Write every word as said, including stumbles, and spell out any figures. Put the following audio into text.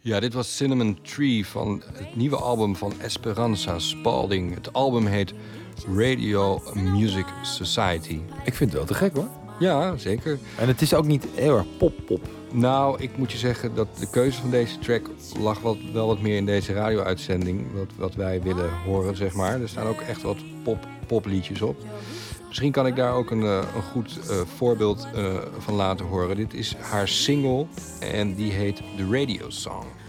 Ja, dit was Cinnamon Tree van het nieuwe album van Esperanza Spalding. Het album heet Radio Music Society. Ik vind het wel te gek, hoor. Ja, zeker. En het is ook niet heel erg pop-pop. Nou, ik moet je zeggen dat de keuze van deze track lag wat, wel wat meer in deze radio-uitzending. Wat, wat wij willen horen, zeg maar. Er staan ook echt wat pop, popliedjes op. Misschien kan ik daar ook een, uh, een goed uh, voorbeeld uh, van laten horen. Dit is haar single en die heet The Radio Song.